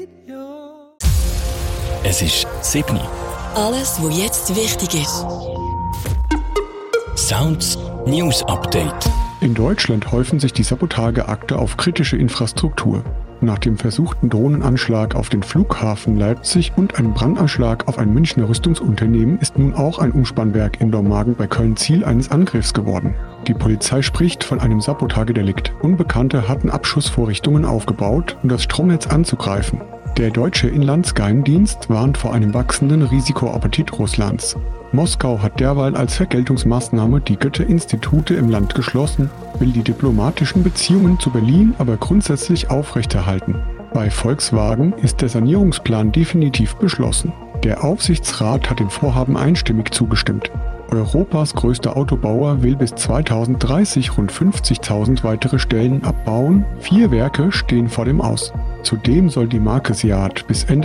Es ist 7 Uhr. Alles, was jetzt wichtig ist. Sounds News Update. In Deutschland häufen sich die Sabotageakte auf kritische Infrastruktur. Nach dem versuchten Drohnenanschlag auf den Flughafen Leipzig und einem Brandanschlag auf ein Münchner Rüstungsunternehmen ist nun auch ein Umspannwerk in Dormagen bei Köln Ziel eines Angriffs geworden. Die Polizei spricht von einem Sabotagedelikt. Unbekannte hatten Abschussvorrichtungen aufgebaut, um das Stromnetz anzugreifen. Der deutsche Inlandsgeheimdienst warnt vor einem wachsenden Risikoappetit Russlands. Moskau hat derweil als Vergeltungsmaßnahme die Goethe-Institute im Land geschlossen, will die diplomatischen Beziehungen zu Berlin aber grundsätzlich aufrechterhalten. Bei Volkswagen ist der Sanierungsplan definitiv beschlossen. Der Aufsichtsrat hat dem Vorhaben einstimmig zugestimmt. Europas größter Autobauer will bis 2030 rund 50.000 weitere Stellen abbauen. 4 Werke stehen vor dem Aus. Zudem soll die Marke Seat bis Ende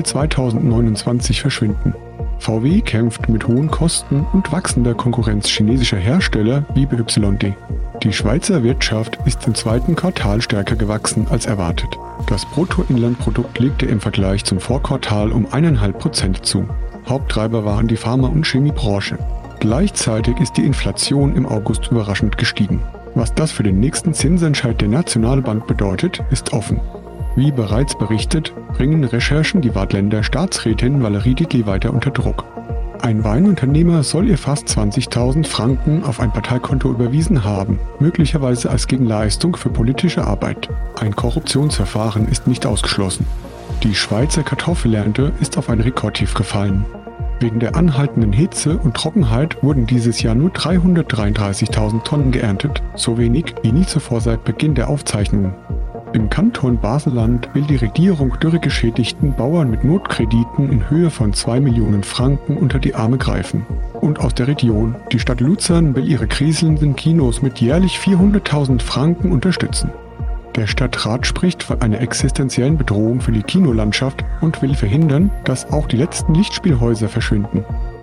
2029 verschwinden. VW kämpft mit hohen Kosten und wachsender Konkurrenz chinesischer Hersteller wie BYD. Die Schweizer Wirtschaft ist im zweiten Quartal stärker gewachsen als erwartet. Das Bruttoinlandprodukt legte im Vergleich zum Vorquartal um 1,5% zu. Haupttreiber waren die Pharma- und Chemiebranche. Gleichzeitig ist die Inflation im August überraschend gestiegen. Was das für den nächsten Zinsentscheid der Nationalbank bedeutet, ist offen. Wie bereits berichtet, bringen Recherchen die Waadtländer Staatsrätin Valerie Dietl weiter unter Druck. Ein Weinunternehmer soll ihr fast 20.000 Franken auf ein Parteikonto überwiesen haben, möglicherweise als Gegenleistung für politische Arbeit. Ein Korruptionsverfahren ist nicht ausgeschlossen. Die Schweizer Kartoffelernte ist auf ein Rekordtief gefallen. Wegen der anhaltenden Hitze und Trockenheit wurden dieses Jahr nur 333.000 Tonnen geerntet, so wenig wie nie zuvor seit Beginn der Aufzeichnungen. Im Kanton Basel-Land will die Regierung dürregeschädigten Bauern mit Notkrediten in Höhe von 2 Millionen Franken unter die Arme greifen. Und aus der Region, die Stadt Luzern will ihre kriselnden Kinos mit jährlich 400.000 Franken unterstützen. Der Stadtrat spricht von einer existenziellen Bedrohung für die Kinolandschaft und will verhindern, dass auch die letzten Lichtspielhäuser verschwinden.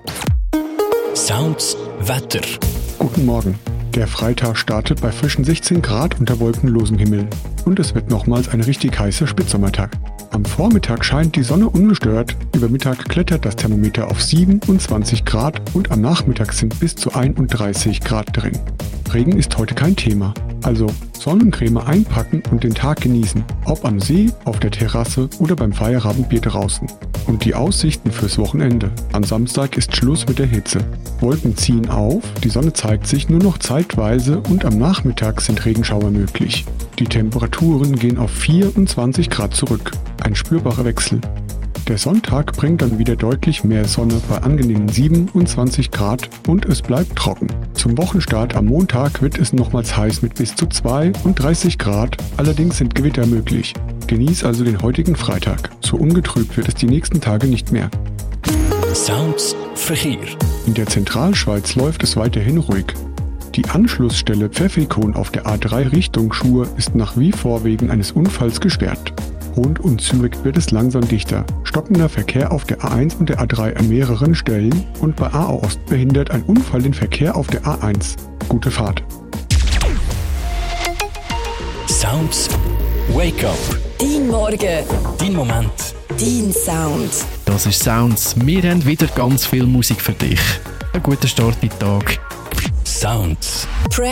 Sounds Wetter. Guten Morgen. Der Freitag startet bei frischen 16 Grad unter wolkenlosem Himmel. Und es wird nochmals ein richtig heißer Spätsommertag. Am Vormittag scheint die Sonne ungestört, über Mittag klettert das Thermometer auf 27 Grad und am Nachmittag sind bis zu 31 Grad drin. Regen ist heute kein Thema, also Sonnencreme einpacken und den Tag genießen, ob am See, auf der Terrasse oder beim Feierabendbier draußen. Und die Aussichten fürs Wochenende. Am Samstag ist Schluss mit der Hitze. Wolken ziehen auf, die Sonne zeigt sich nur noch zeitweise und am Nachmittag sind Regenschauer möglich. Die Temperaturen gehen auf 24 Grad zurück. Ein spürbarer Wechsel. Der Sonntag bringt dann wieder deutlich mehr Sonne bei angenehmen 27 Grad und es bleibt trocken. Zum Wochenstart am Montag wird es nochmals heiß mit bis zu 32 Grad, allerdings sind Gewitter möglich. Genieß also den heutigen Freitag. So ungetrübt wird es die nächsten Tage nicht mehr. Sounds Verkehr. In der Zentralschweiz läuft es weiterhin ruhig. Die Anschlussstelle Pfäffikon auf der A3 Richtung Chur ist nach wie vor wegen eines Unfalls gesperrt. Rund um Zürich wird es langsam dichter. Stockender Verkehr auf der A1 und der A3 an mehreren Stellen und bei AO Ost behindert ein Unfall den Verkehr auf der A1. Gute Fahrt. Sounds Wake Up. Dein Morgen. Dein Moment. Dein Sound. Das ist Sounds. Wir haben wieder ganz viel Musik für dich. Einen guten Start in den Tag. Sounds. Press